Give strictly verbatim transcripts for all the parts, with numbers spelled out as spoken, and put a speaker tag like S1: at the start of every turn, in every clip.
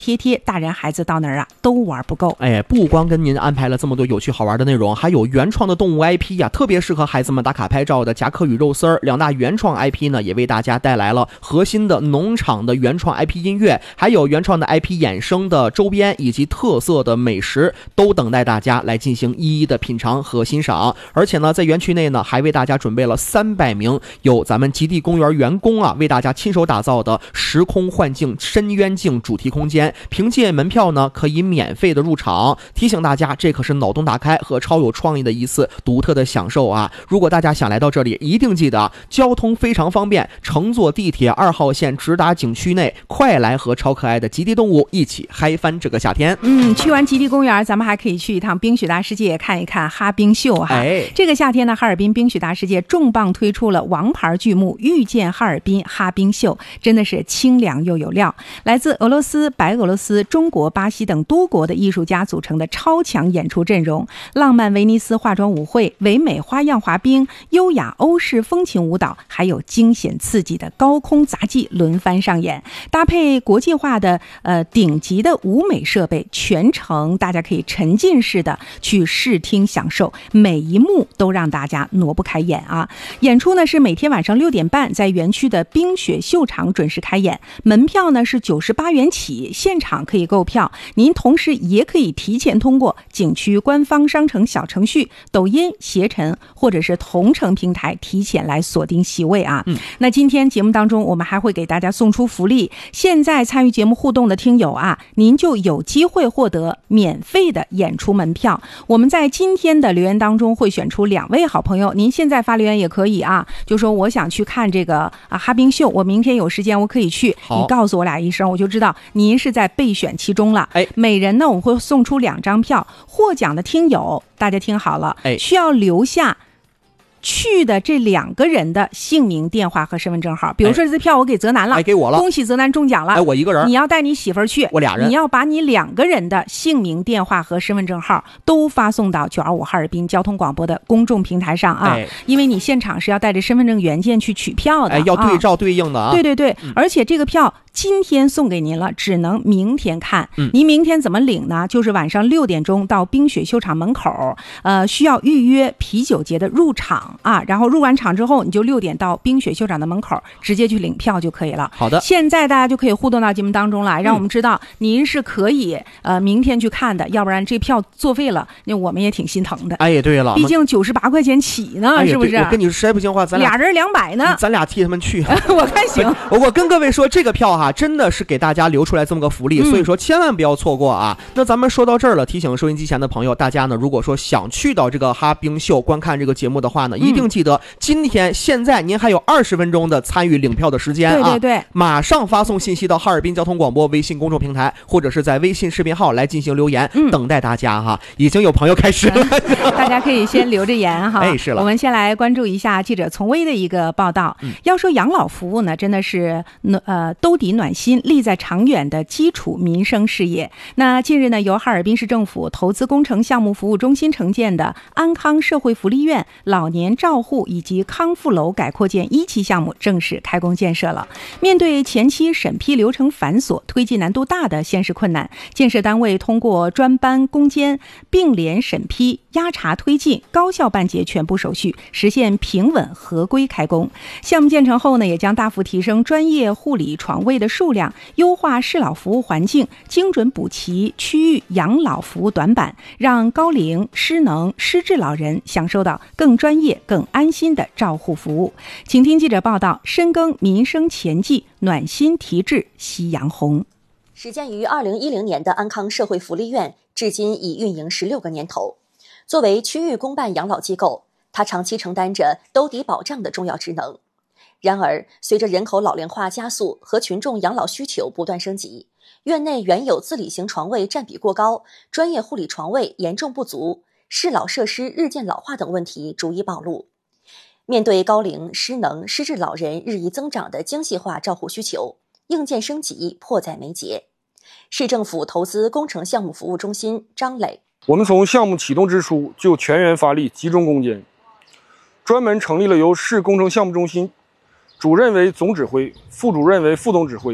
S1: 贴贴，大人孩子到那儿啊都玩不够。
S2: 哎，不光跟您安排了这么多有趣好玩的内容，还有原创的动物 I P 呀、啊，特别适合孩子们打卡拍照的夹克与肉丝儿两大原创 I P 呢，也为大家带来了核心的农场的原创 I P 音乐，还有原创的 I P 衍生的周边以及特色的美食，都等待大家来进行一一的品尝和欣赏。而且呢，在园区内呢，还为大家准备了三百名有咱们极地公园员工啊，为大家亲手打造的时空幻境深渊境主题空间。凭借门票呢，可以免费的入场。提醒大家，这可是脑洞大开和超有创意的一次独特的享受啊！如果大家想来到这里，一定记得交通非常方便，乘坐地铁二号线直达景区内，快来和超可爱的极地动物一起嗨翻这个夏天。
S1: 嗯，去完极地公园，咱们还可以去一趟冰雪大世界看一看哈冰秀哈。
S2: 哎，
S1: 这个夏天呢，哈尔滨冰雪大世界重磅推出了王牌剧目《遇见哈尔滨哈冰秀》，真的是清凉又有料。来自俄罗斯、白俄罗斯、中国、巴西等多国的艺术家组成的超强演出阵容，浪漫威尼斯化妆舞会、唯美花样滑冰、优雅欧式风情舞蹈，还有惊险刺激的高空杂技轮番上演，搭配国际化的呃顶级的舞美设备，全程大家可以沉浸式的去视听享受，每一幕都让大家挪不开眼啊！演出呢是每天晚上六点半在园区的冰雪秀场准时开演，门票呢是九十八元起，现场可以购票。您同时也可以提前通过景区官方商城小程序、抖音、携程或者是同城平台提前来锁定席位啊。嗯，那今天节目当中我们还会给大家送出福利，现在参与节目互动的听友啊，您就有机会获得免费的演出门票。我们在今天的留言当中会选出两位好朋友，您现在发留言也可以啊，就说我想去看这个啊哈冰秀，我明天有时间我可以去，你告诉我俩一声，我就知道您是在备选其中了。哎，每人呢我们会送出两张票，获奖的听友大家听好了，哎，需要留下去的这两个人的姓名、电话和身份证号。比如说这票我给泽南了，
S2: 哎，给我了，
S1: 恭喜泽南中奖了。
S2: 哎，我一个人。
S1: 你要带你媳妇儿去，
S2: 我俩人。
S1: 你要把你两个人的姓名、电话和身份证号都发送到九二五哈尔滨交通广播的公众平台上啊，哎、因为你现场是要带着身份证原件去取票的，
S2: 哎，要对照对应的啊。
S1: 对对对，嗯、而且这个票今天送给您了，只能明天看。
S2: 嗯、
S1: 您明天怎么领呢？就是晚上六点钟到冰雪秀场门口，呃，需要预约啤酒节的入场啊，然后入完场之后，你就六点到冰雪秀场的门口直接去领票就可以了。
S2: 好的，
S1: 现在大家就可以互动到节目当中来，让我们知道您是可以呃明天去看的，要不然这票作废了，那我们也挺心疼的。
S2: 哎，对了，
S1: 毕竟九十八块钱起呢，
S2: 哎、
S1: 是不是？
S2: 我跟你说，实在不行的话，咱
S1: 俩人两百呢，
S2: 咱俩替他们去。
S1: 我看行。
S2: 我我跟各位说，这个票哈，真的是给大家留出来这么个福利，嗯、所以说千万不要错过啊。那咱们说到这儿了，提醒收音机前的朋友，大家呢，如果说想去到这个哈冰秀观看这个节目的话呢，一定记得今天现在您还有二十分钟的参与领票的时间啊，
S1: 对对对，
S2: 马上发送信息到哈尔滨交通广播微信公众平台，或者是在微信视频号来进行留言，嗯、等待大家哈。已经有朋友开始了，
S1: 大家可以先留着言哈。
S2: 哎，是了，
S1: 我们先来关注一下记者从微的一个报道。嗯、要说养老服务呢，真的是呃兜底暖心，利在长远的基础民生事业。那近日呢，由哈尔滨市政府投资工程项目服务中心承建的安康社会福利院老年照护以及康复楼改扩建一期项目正式开工建设了。面对前期审批流程繁琐、推进难度大的现实困难，建设单位通过专班攻坚、并联审批、压查推进，高效办结全部手续，实现平稳合规开工。项目建成后呢，也将大幅提升专业护理床位的数量，优化适老服务环境，精准补齐区域养老服务短板，让高龄、失能、失智老人享受到更专业、更安心的照护服务。请听记者报道，深耕民生前进，暖心提质夕阳红。
S3: 始建于二零一零年的安康社会福利院，至今已运营十六个年头。作为区域公办养老机构，它长期承担着兜底保障的重要职能。然而，随着人口老龄化加速和群众养老需求不断升级，院内原有自理型床位占比过高，专业护理床位严重不足，适老设施日渐老化等问题逐一暴露。面对高龄、失能、失智老人日益增长的精细化照护需求，硬件升级迫在眉睫。市政府投资工程项目服务中心张磊，
S4: 我们从项目启动之初就全员发力，集中攻坚，专门成立了由市工程项目中心主任为总指挥、副主任为副总指挥、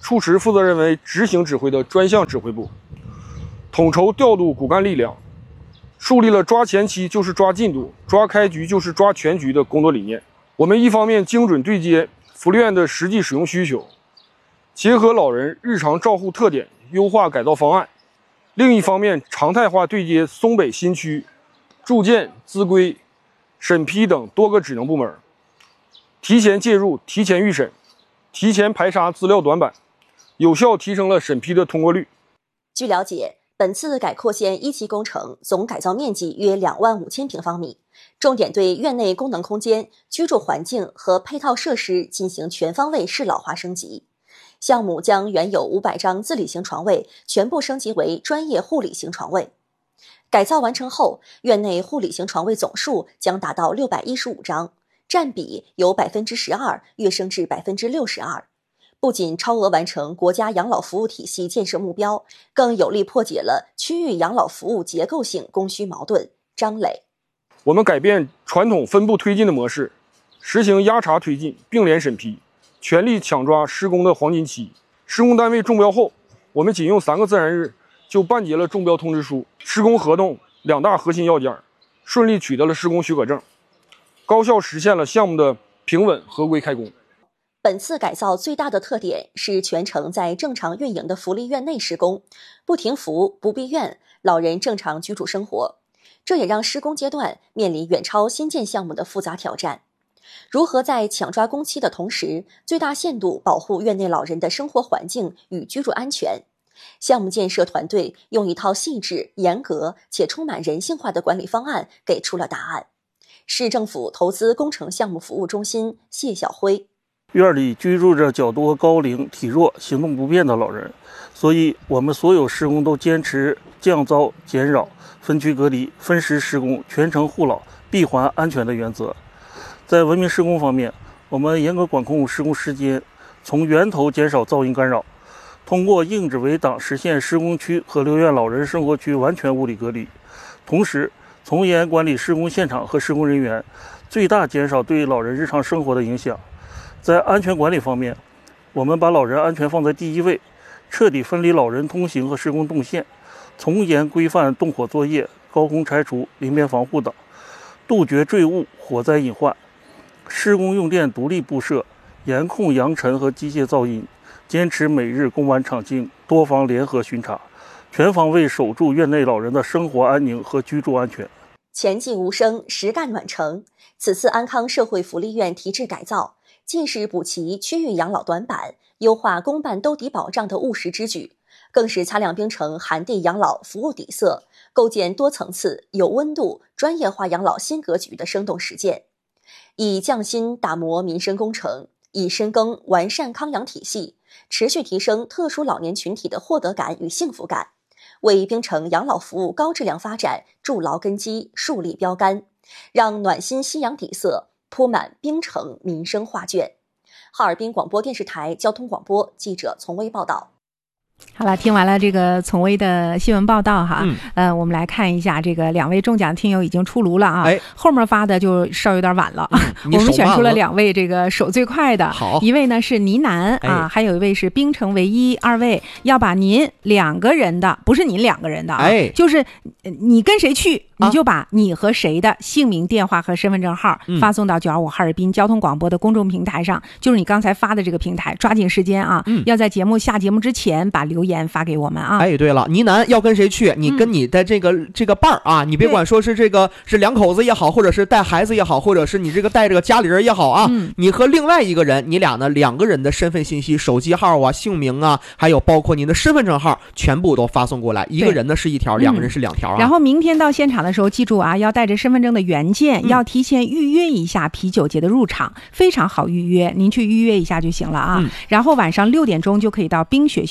S4: 处持负责人为执行指挥的专项指挥部，统筹调度骨干力量，树立了抓前期就是抓进度，抓开局就是抓全局的工作理念。我们一方面精准对接福利院的实际使用需求，结合老人日常照护特点，优化改造方案；另一方面，常态化对接松北新区、住建、资规、审批等多个职能部门，提前介入、提前预审、提前排查资料短板，有效提升了审批的通过率。
S3: 据了解，本次改扩县一期工程总改造面积约两万五千平方米，重点对院内功能空间、居住环境和配套设施进行全方位适老化升级。项目将原有五百张自理型床位全部升级为专业护理型床位。改造完成后，院内护理型床位总数将达到六百一十五张，占比由百分之十二跃升至百分之六十二。不仅超额完成国家养老服务体系建设目标，更有力破解了区域养老服务结构性供需矛盾。张磊，
S4: 我们改变传统分步推进的模式，实行压茬推进、并联审批，全力抢抓施工的黄金期。施工单位中标后，我们仅用三个自然日就办结了中标通知书、施工合同两大核心要件，顺利取得了施工许可证，高效实现了项目的平稳合规开工。
S3: 本次改造最大的特点是全程在正常运营的福利院内施工，不停服、不闭院，老人正常居住生活。这也让施工阶段面临远超新建项目的复杂挑战。如何在抢抓工期的同时，最大限度保护院内老人的生活环境与居住安全？项目建设团队用一套细致、严格且充满人性化的管理方案给出了答案。市政府投资工程项目服务中心谢晓辉，
S5: 院里居住着较多高龄、体弱、行动不便的老人，所以我们所有施工都坚持降噪减扰、分区隔离、分时施工、全程护老、闭环安全的原则。在文明施工方面，我们严格管控施工时间，从源头减少噪音干扰，通过硬指围挡实现施工区和留院老人生活区完全物理隔离，同时从严管理施工现场和施工人员，最大减少对老人日常生活的影响。在安全管理方面，我们把老人安全放在第一位，彻底分离老人通行和施工动线，从严规范动火作业、高空拆除、临边防护等，杜绝坠物、火灾隐患。施工用电独立布设，严控扬尘和机械噪音，坚持每日公安场经多方联合巡查，全方位守住院内老人的生活安宁和居住安全。
S3: 前进无声，实干暖成。此次安康社会福利院提质改造，既是补齐区域养老短板、优化公办兜底保障的务实之举，更是擦亮冰城含地养老服务底色，构建多层次、有温度、专业化养老新格局的生动实践。以匠心打磨民生工程，以深耕完善康养体系，持续提升特殊老年群体的获得感与幸福感，为冰城养老服务高质量发展筑牢根基、树立标杆，让暖心夕阳底色铺满冰城民生画卷。哈尔滨广播电视台交通广播记者从微报道。
S1: 好了，听完了这个从微的新闻报道哈，嗯，呃，我们来看一下这个两位中奖听友已经出炉了啊，哎，后面发的就稍有点晚了，嗯、我们选出了两位这个手最快的，好，一位呢是呢喃啊、哎，还有一位是冰城唯一，二位要把您两个人的，不是您两个人的啊，哎，就是你跟谁去，你就把你和谁的姓名、电话和身份证号发送到九二五哈尔滨交通广播的公众平台上，嗯、就是你刚才发的这个平台，抓紧时间啊，嗯、要在节目下节目之前把留言发给我们啊！
S2: 哎，对了，呢喃要跟谁去？你跟你的这个、嗯、这个伴儿啊，你别管说是这个是两口子也好，或者是带孩子也好，或者是你这个带这个家里人也好啊，嗯、你和另外一个人，你俩呢两个人的身份信息、手机号啊、姓名啊，还有包括您的身份证号，全部都发送过来。一个人呢是一条，两个人是两条啊。
S1: 然后明天到现场的时候，记住啊，要带着身份证的原件，嗯、要提前预约一下啤酒节的入场，非常好预约，您去预约一下就行了啊。嗯、然后晚上六点钟就可以到冰雪秀场门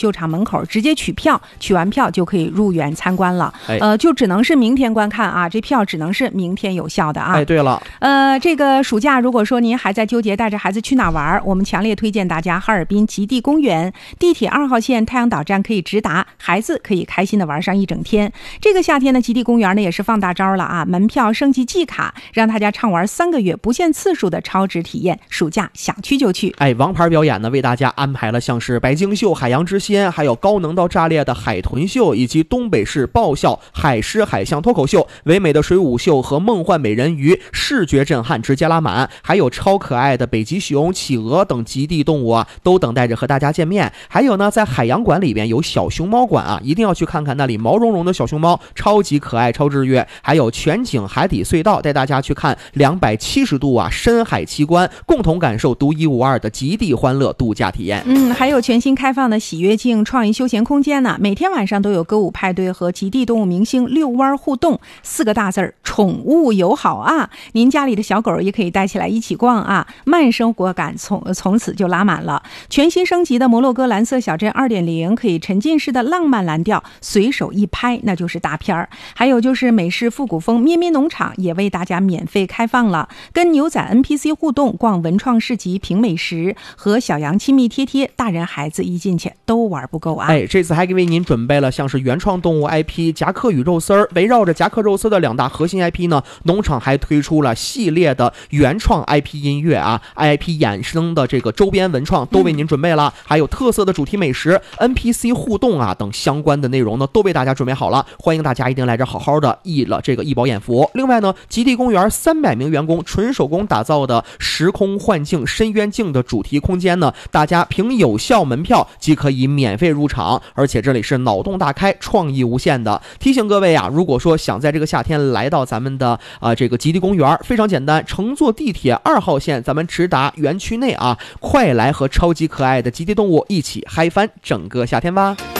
S1: 口直接取票，取完票就可以入园参观了。
S2: 哎、
S1: 呃，就只能是明天观看啊，这票只能是明天有效的啊。
S2: 哎，对了，
S1: 呃，这个暑假如果说您还在纠结带着孩子去哪玩，我们强烈推荐大家哈尔滨极地公园，地铁二号线太阳岛站可以直达，孩子可以开心的玩上一整天。这个夏天的极地公园呢也是放大招了啊，门票升级季卡，让大家畅玩三个月不限次数的超值体验，暑假想去就去。
S2: 哎，王牌表演呢为大家安排了像是白鲸秀、海洋之心，还有高能到炸裂的海豚秀，以及东北式爆笑海狮海象脱口秀，唯美的水舞秀和梦幻美人鱼视觉震撼直接拉满，还有超可爱的北极熊、企鹅等极地动物啊，都等待着和大家见面。还有呢，在海洋馆里边有小熊猫馆啊，一定要去看看那里毛茸茸的小熊猫，超级可爱超治愈。还有全景海底隧道，带大家去看两百七十度啊深海奇观，共同感受独一无二的极地欢乐度假体验。
S1: 嗯，还有全新开放的喜悦境创意休闲空间呢，每天晚上都有歌舞派对和极地动物明星遛弯互动，四个大字儿宠物友好啊！您家里的小狗也可以带起来一起逛啊，慢生活感从从此就拉满了。全新升级的摩洛哥蓝色小镇 二点零 可以沉浸式的浪漫蓝调，随手一拍那就是大片儿。还有就是美式复古风咩咩农场也为大家免费开放了，跟牛仔 N P C 互动，逛文创市集，品美食，和小羊亲密贴贴，大人孩子一进去都玩不够啊！
S2: 哎，这次还为您准备了像是原创动物 I P 夹克与肉丝儿，围绕着夹克肉丝的两大核心 I P 呢，农场还推出了系列的原创 I P 音乐啊 ，I P 衍生的这个周边文创都为您准备了，嗯、还有特色的主题美食、N P C 互动啊等相关的内容呢，都为大家准备好了，欢迎大家一定来这好好的一了这个一饱眼福。另外呢，极地公园三百名员工纯手工打造的时空幻境、深渊境的主题空间呢，大家凭有效门票即可以免费入场，而且这里是脑洞大开、创意无限的。提醒各位啊，如果说想在这个夏天来到咱们的啊、呃、这个极地公园，非常简单，乘坐地铁二号线，咱们直达园区内啊，快来和超级可爱的极地动物一起嗨翻整个夏天吧。